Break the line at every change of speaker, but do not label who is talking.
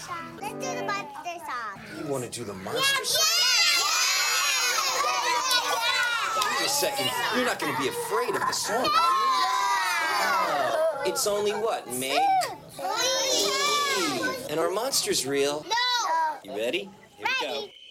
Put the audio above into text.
song. Let's do the monster song.
You want to do the monster song? Wait a second. You're not going to be afraid of the song, are you? It's only what, Meg? Believe. And our monster's real.
No.
You ready? Here we go.